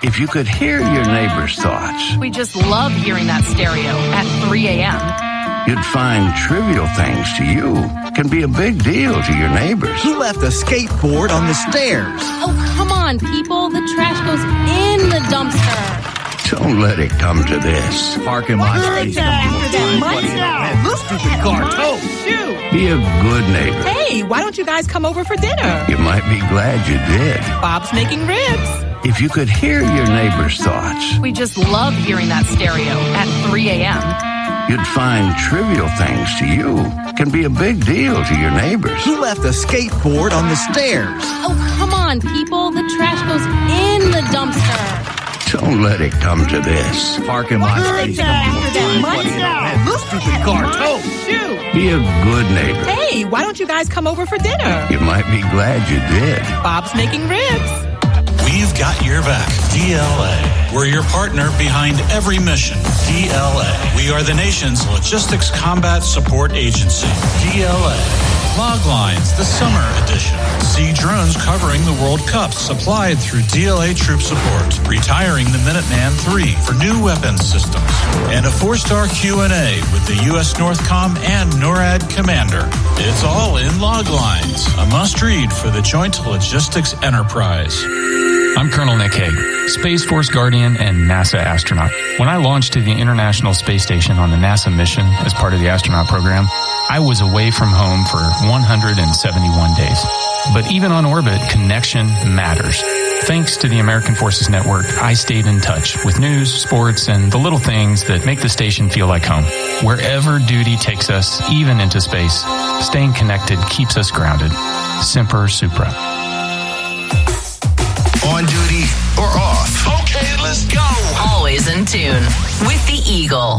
If you could hear your neighbor's thoughts, We just love hearing that stereo at 3 a.m. you'd find trivial things to you can be a big deal to your neighbors. He left a skateboard on the stairs. Oh, come on, people. The trash goes in the dumpster. Don't let it come to this. Parking lot. This stupid car. Oh, shoot. Be a good neighbor. Hey, why don't you guys come over for dinner? You might be glad you did. Bob's making ribs. If you could hear your neighbor's thoughts, We just love hearing that stereo at 3 a.m. you'd find trivial things to you can be a big deal to your neighbors. He left a skateboard on the stairs. Oh, come on, people. The trash goes in the dumpster. Don't let it come to this. Parking lot. This stupid car. Oh, shoot. Be a good neighbor. Hey, why don't you guys come over for dinner? You might be glad you did. Bob's making ribs. We've got your back. DLA. We're your partner behind every mission. DLA. We are the nation's logistics combat support agency. DLA. Loglines, the summer edition. See drones covering the World Cup, supplied through DLA Troop Support. Retiring the Minuteman III for new weapons systems. And a 4-star Q&A with the U.S. Northcom and NORAD commander. It's all in Loglines, a must-read for the Joint Logistics Enterprise. I'm Colonel Nick Hague, Space Force Guardian and NASA astronaut. When I launched to the International Space Station on the NASA mission as part of the astronaut program, I was away from home for 171 days. But even on orbit, connection matters. Thanks to the American Forces Network, I stayed in touch with news, sports, and the little things that make the station feel like home. Wherever duty takes us, even into space, staying connected keeps us grounded. Semper Supra. On duty or off? Okay, let's go. Always in tune with the Eagle.